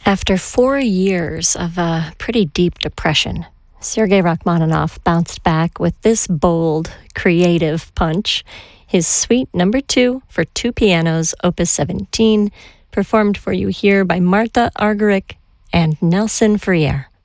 After 4 years of a pretty deep depression, Sergei Rachmaninoff bounced back with this bold, creative punch, his Suite Number 2 for two pianos, Opus 17, performed for you here by Martha Argerich and Nelson Freire.